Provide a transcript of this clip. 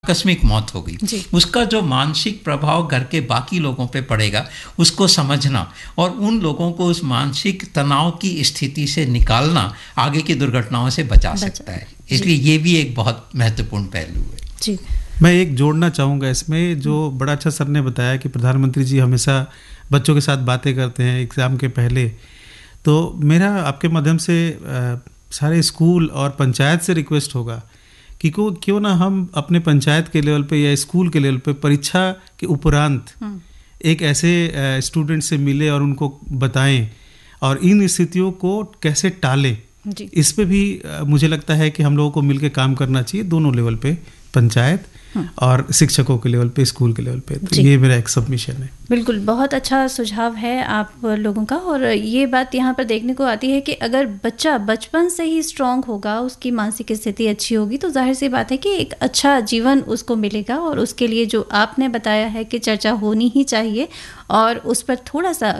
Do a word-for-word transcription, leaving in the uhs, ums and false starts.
आकस्मिक मौत हो गई, उसका जो मानसिक प्रभाव घर के बाकी लोगों पे पड़ेगा उसको समझना और उन लोगों को उस मानसिक तनाव की स्थिति से निकालना आगे की दुर्घटनाओं से बचा सकता है। इसलिए ये भी एक बहुत महत्वपूर्ण पहलू है। जी, मैं एक जोड़ना चाहूँगा इसमें, जो बड़ा अच्छा सर ने बताया कि प्रधानमंत्री जी हमेशा बच्चों के साथ बातें करते हैं एग्ज़ाम के पहले। तो मेरा आपके माध्यम से आ, सारे स्कूल और पंचायत से रिक्वेस्ट होगा कि को क्यों ना हम अपने पंचायत के लेवल पे या स्कूल के लेवल पे परीक्षा के उपरांत एक ऐसे स्टूडेंट से मिले और उनको बताएं और इन स्थितियों को कैसे टालें, इस पे भी मुझे लगता है कि हम लोगों को मिलकर काम करना चाहिए, दोनों लेवल पे, पंचायत और शिक्षकों के लेवल पे, स्कूल के लेवल पे। तो ये मेरा एक सबमिशन है। बिल्कुल, बहुत अच्छा सुझाव है आप लोगों का। और ये बात यहाँ पर देखने को आती है कि अगर बच्चा बचपन से ही स्ट्रांग होगा, उसकी मानसिक स्थिति अच्छी होगी, तो जाहिर सी बात है कि एक अच्छा जीवन उसको मिलेगा। और उसके लिए जो आपने बताया है कि चर्चा होनी ही चाहिए और उस पर थोड़ा सा